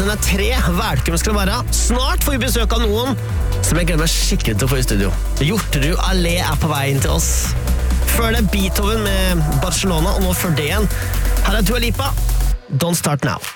den 3. Velkommen skal det være. Snart får vi besøk av noen som jeg gleder meg skikkelig til å få i studio. Hjorterud Allé på veien til oss. Før det Beethoven med Barcelona, og nå før det igjen. Her Dua Lipa. Don't Start Now.